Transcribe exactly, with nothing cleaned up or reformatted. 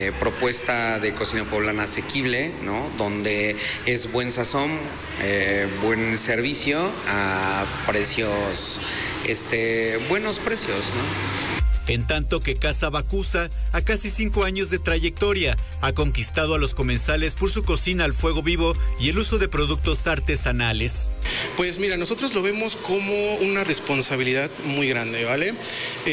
Eh, propuesta de cocina poblana asequible, ¿no? Donde es buen sazón, eh, buen servicio a precios, este, buenos precios, ¿no? En tanto que Casa Bacusa, a casi cinco años de trayectoria, ha conquistado a los comensales por su cocina al fuego vivo y el uso de productos artesanales. Pues mira, nosotros lo vemos como una responsabilidad muy grande, ¿vale?